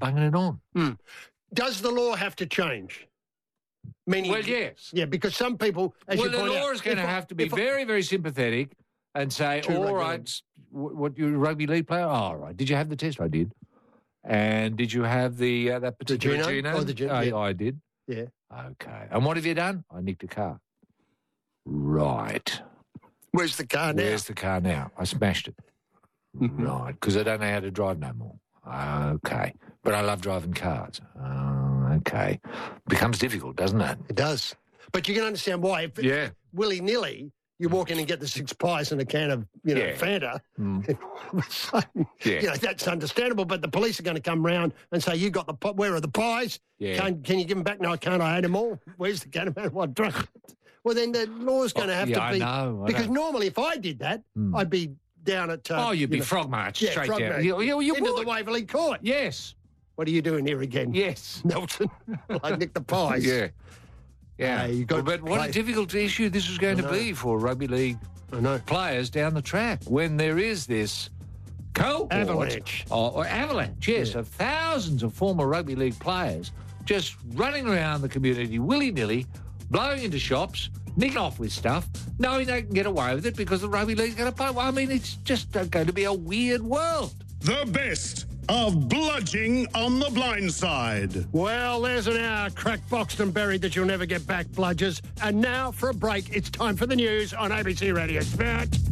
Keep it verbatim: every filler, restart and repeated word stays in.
bunging it on. Mm. Does the law have to change? Meaning, Well, yes. Yeah, because some people, as well, you the point law out, is going to if I- have to be if I- very, very sympathetic and say, To all rugby right, league. s- what, what you're a rugby league player? Oh, all right. Did you have the test? I did. And did you have the uh, that particular genome? genome? Oh, the gen- I, yeah. I did. Yeah. Okay. And what have you done? I nicked a car. Right. Where's the car now? Where's the car now? I smashed it. Right. Because I don't know how to drive no more. Okay. But I love driving cars. Oh, okay. Becomes difficult, doesn't it? It does. But you can understand why. If Yeah. willy-nilly, you walk in and get the six pies and a can of, you know, Yeah. Fanta, Mm. all of a sudden, Yeah. you know, that's understandable. But the police are going to come round and say, you got the, pi- where are the pies? Yeah. Can, can you give them back? No, I can't. I ate them all. Where's the can of what drunk? Well, then the law's going to Oh, have yeah, to I be. know, I because know. normally if I did that, Mm. I'd be down at. Uh, Oh, you'd be you know, frog marched yeah, straight frog down. march. You, you, you into would. the Waverley Court. Yes. What are you doing here again? Yes. Nelson. I nicked the pies. Yeah. Yeah. Uh, you got Well, but what play- a difficult issue this is going I to know. be for rugby league I know. players down the track when there is this cohort. Avalanche. Or, or avalanche, yes, of thousands of former rugby league players just running around the community willy-nilly, blowing into shops, nicking off with stuff, knowing they can get away with it because the rugby league's going to play. Well, I mean, it's just uh, going to be a weird world. The best of Bludging on the Blind Side. Well, there's an hour cracked, boxed and buried that you'll never get back, bludgers. And now for a break, it's time for the news on A B C Radio Sport.